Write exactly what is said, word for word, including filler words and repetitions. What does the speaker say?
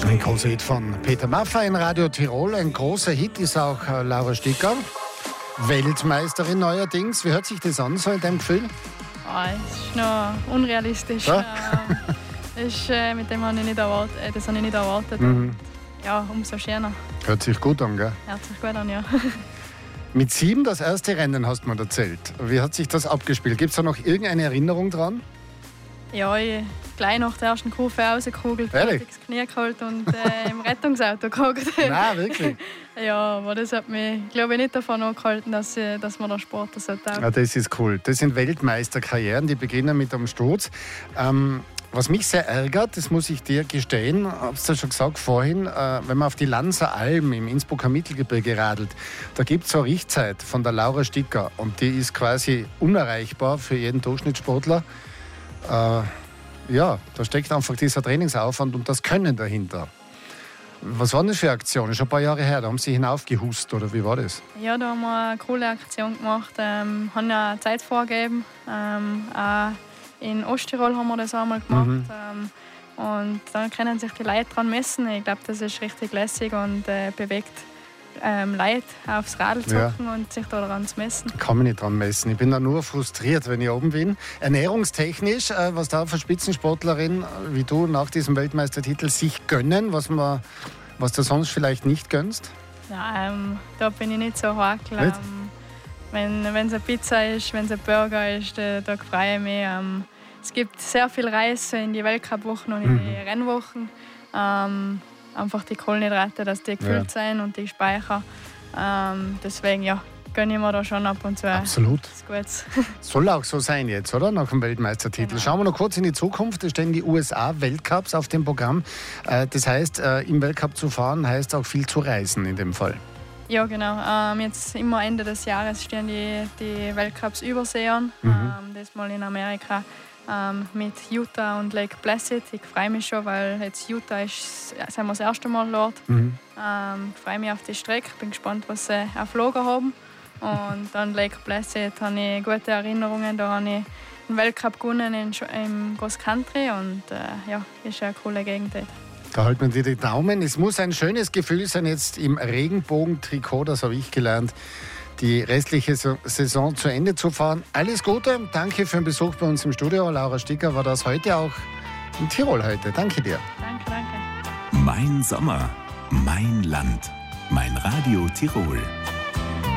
Ein großer Hit von Peter Maffay in Radio Tirol. Ein großer Hit ist auch äh, Laura Sticker, Weltmeisterin neuerdings. Wie hört sich das an, so in deinem Gefühl? Oh, es ist noch unrealistisch. Ja? Ähm, das ist, äh, mit dem habe ich nicht erwartet. Äh, das habe ich nicht erwartet. Mhm. Ja, umso schöner. Hört sich gut an, gell? Hört sich gut an, ja. Mit sieben das erste Rennen hast du mir erzählt. Wie hat sich das abgespielt? Gibt es da noch irgendeine Erinnerung dran? Ja, ich gleich nach der ersten Kurve rausgekugelt, Ehrlich? das Knie geholt und äh, im Rettungsauto gehockt. Nein, wirklich? Ja, aber das hat mich, glaube ich, nicht davon abgehalten, dass, ich, dass man der Sport das so taugt. Ja, das ist cool. Das sind Weltmeisterkarrieren, die beginnen mit einem Sturz. Ähm, was mich sehr ärgert, das muss ich dir gestehen, hab's ja schon gesagt vorhin, äh, wenn man auf die Lanzer Alm im Innsbrucker Mittelgebirge radelt, da gibt es so eine Richtzeit von der Laura Sticker und die ist quasi unerreichbar für jeden Durchschnittssportler. Äh, ja, da steckt einfach dieser Trainingsaufwand und das Können dahinter. Was war das für eine Aktion? Schon ein paar Jahre her, da haben Sie hinaufgehust, oder wie war das? Ja, da haben wir eine coole Aktion gemacht, ähm, haben ja Zeit vorgegeben. Ähm, auch in Osttirol haben wir das einmal gemacht. Mhm. Ähm, und dann können sich die Leute dran messen. Ich glaube, das ist richtig lässig und äh, bewegt ähm, Leute aufs Radl zu zocken ja. und sich da dran zu messen. Kann mich nicht dran messen. Ich bin da nur frustriert, wenn ich oben bin. Ernährungstechnisch, äh, was da für Spitzensportlerin wie du nach diesem Weltmeistertitel sich gönnen, was, man, was du sonst vielleicht nicht gönnst? Ja, ähm, da bin ich nicht so hakel. Nicht? Ähm, wenn es eine Pizza ist, wenn es ein Burger ist, da, da freue ich mich. Ähm, es gibt sehr viel Reis in die Weltcup-Wochen und in Mhm. die Rennwochen. Ähm, einfach die Kohlenhydrate, dass die gefüllt Ja. sind und die Speicher. Ähm, deswegen ja, gönne ich mir da schon ab und zu Absolut. was Gutes. Soll auch so sein jetzt, oder? Nach dem Weltmeistertitel. Genau. Schauen wir noch kurz in die Zukunft. Es stehen die U S A-Weltcups auf dem Programm. Äh, Das heißt, äh, im Weltcup zu fahren, heißt auch viel zu reisen in dem Fall. Ja, genau. Ähm, jetzt immer Ende des Jahres stehen die, die Weltcups übersee an. Mhm. Ähm, das mal in Amerika ähm, mit Utah und Lake Placid. Ich freue mich schon, weil jetzt Utah ist, sind wir das erste Mal dort. Mhm. Ähm, ich freue mich auf die Strecke, bin gespannt, was sie auf Lager haben. Und dann Lake Placid habe ich gute Erinnerungen. Da habe ich einen Weltcup gewonnen in, im Cross Country und äh, ja, ist eine coole Gegend dort. Da halten wir dir die Daumen. Es muss ein schönes Gefühl sein, jetzt im Regenbogen-Trikot, das habe ich gelernt, die restliche Saison zu Ende zu fahren. Alles Gute, danke für den Besuch bei uns im Studio. Laura Sticker war das heute auch in Tirol heute. Danke dir. Danke, danke. Mein Sommer, mein Land, mein Radio Tirol.